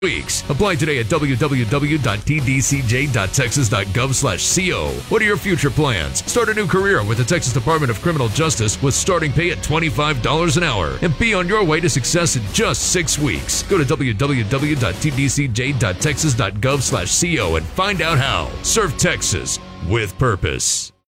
weeks. Apply today at www.tdcj.texas.gov/co. What are your future plans? Start a new career with the Texas Department of Criminal Justice with starting pay at $25 an hour and be on your way to success in just 6 weeks. Go to www.tdcj.texas.gov/co and find out how. Serve Texas with purpose.